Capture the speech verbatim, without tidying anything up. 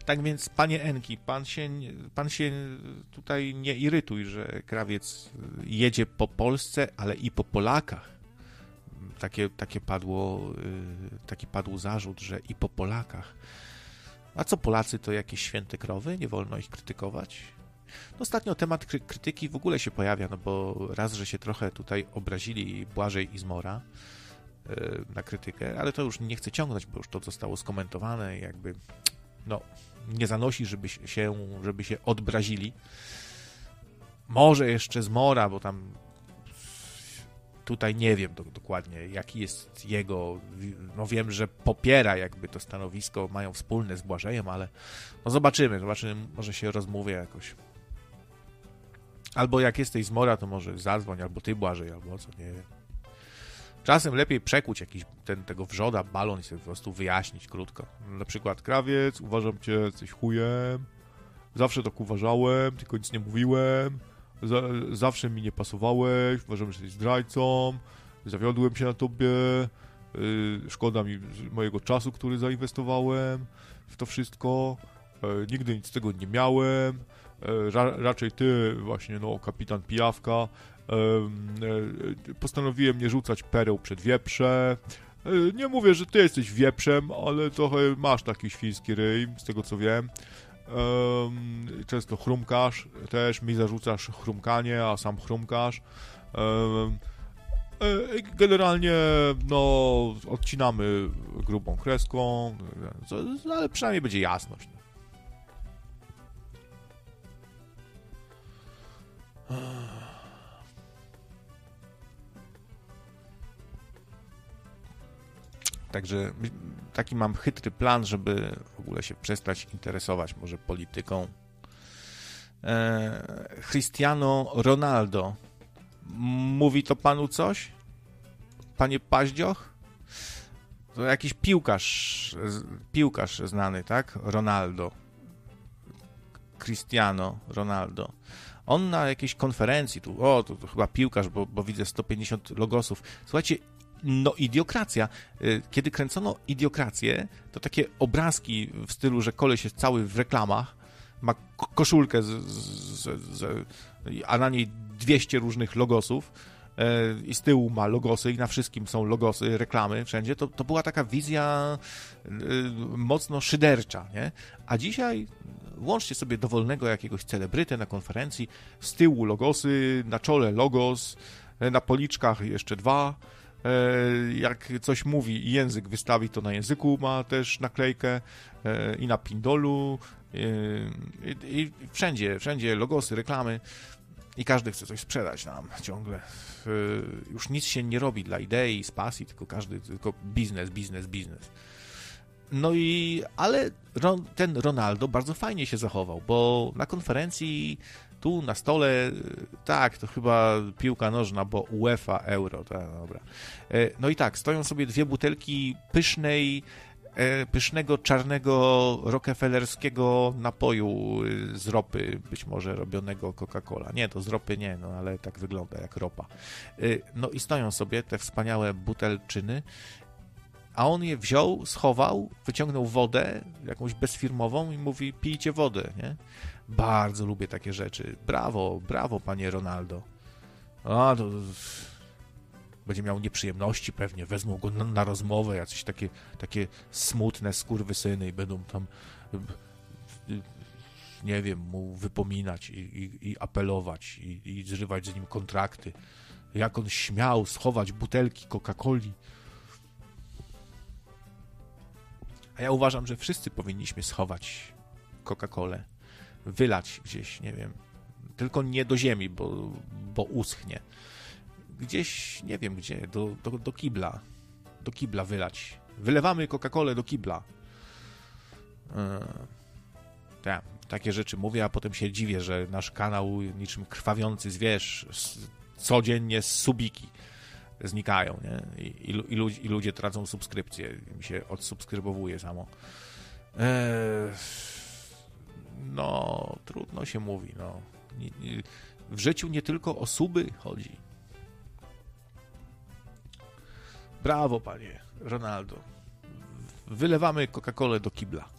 Tak więc, panie Enki, pan się, pan się tutaj nie irytuj, że krawiec jedzie po Polsce, ale i po Polakach. Takie, takie padło, taki padł zarzut, że i po Polakach. A co Polacy, to jakieś święte krowy? Nie wolno ich krytykować? No, ostatnio temat kry- krytyki w ogóle się pojawia, no bo raz, że się trochę tutaj obrazili Błażej i Zmora yy, na krytykę, ale to już nie chcę ciągnąć, bo już to zostało skomentowane i jakby, no, nie zanosi, żeby się, żeby się odbrazili. Może jeszcze Zmora, bo tam tutaj nie wiem do, dokładnie, jaki jest jego, no wiem, że popiera jakby to stanowisko, mają wspólne z Błażejem, ale no zobaczymy, zobaczymy, może się rozmówię jakoś. Albo jak jesteś Zmora, to może zadzwoń, albo ty Błażej, albo co, nie wiem. Czasem lepiej przekuć jakiś ten, tego wrzoda, balon i sobie po prostu wyjaśnić krótko. Na przykład, krawiec, uważam cię, jesteś chujem, zawsze tak uważałem, tylko nic nie mówiłem, Z- zawsze mi nie pasowałeś, uważam, że jesteś zdrajcą, zawiodłem się na tobie, yy, szkoda mi mojego czasu, który zainwestowałem w to wszystko, yy, nigdy nic z tego nie miałem, yy, ra- raczej ty właśnie, no, kapitan Pijawka, yy, yy, postanowiłem nie rzucać pereł przed wieprze. Yy, nie mówię, że ty jesteś wieprzem, ale trochę masz taki świński ryj, z tego co wiem. Um, często chrumkasz, też mi zarzucasz chrumkanie, a sam chrumkasz. Um, generalnie, no, odcinamy grubą kreską, ale przynajmniej będzie jasność. Także taki mam chytry plan, żeby w ogóle się przestać interesować może polityką. E, Cristiano Ronaldo. Mówi to panu coś? Panie Paździoch? To jakiś piłkarz, piłkarz znany, tak? Ronaldo. Cristiano Ronaldo. On na jakiejś konferencji, tu, o, to, to chyba piłkarz, bo, bo widzę sto pięćdziesiąt logosów. Słuchajcie, no Idiokracja. Kiedy kręcono Idiokrację, to takie obrazki w stylu, że koleś jest cały w reklamach, ma koszulkę, z, z, z, a na niej dwieście różnych logosów i z tyłu ma logosy i na wszystkim są logosy, reklamy wszędzie, to, to była taka wizja mocno szydercza, nie? A dzisiaj włączcie sobie dowolnego jakiegoś celebrytę na konferencji, z tyłu logosy, na czole logos, na policzkach jeszcze dwa. Jak coś mówi i język wystawi, to na języku ma też naklejkę i na pindolu i, i wszędzie, wszędzie logosy, reklamy i każdy chce coś sprzedać nam ciągle. Już nic się nie robi dla idei, z pasji, tylko każdy, tylko biznes, biznes, biznes. No i, ale Ron, ten Ronaldo bardzo fajnie się zachował, bo na konferencji tu na stole, tak, to chyba piłka nożna, bo UEFA, Euro, tak, dobra. No i tak, stoją sobie dwie butelki pysznej, pysznego, czarnego, rockefellerskiego napoju z ropy, być może robionego Coca-Cola. Nie, to z ropy nie, no ale tak wygląda jak ropa. No i stoją sobie te wspaniałe butelczyny, a on je wziął, schował, wyciągnął wodę, jakąś bezfirmową i mówi, pijcie wodę, nie? Bardzo lubię takie rzeczy. Brawo, brawo, panie Ronaldo. A, to będzie miał nieprzyjemności pewnie, wezmą go na, na rozmowę, jacyś takie, takie smutne skurwysyny i będą tam, nie wiem, mu wypominać i, i, i apelować i, i zrywać z nim kontrakty. Jak on śmiał schować butelki Coca-Coli. A ja uważam, że wszyscy powinniśmy schować Coca-Colę, wylać gdzieś, nie wiem, tylko nie do ziemi, bo, bo uschnie. Gdzieś, nie wiem gdzie, do, do, do kibla, do kibla wylać. Wylewamy Coca-Colę do kibla. Yy, tak, takie rzeczy mówię, a potem się dziwię, że nasz kanał niczym krwawiący zwierz codziennie z subiki znikają, nie? I, i, i, ludzie, i ludzie tracą subskrypcję, mi się odsubskrybowuje samo. Eee, no, trudno się mówi, no. Nie, nie, w życiu nie tylko o suby chodzi. Brawo, panie Ronaldo. Wylewamy Coca-Colę do kibla.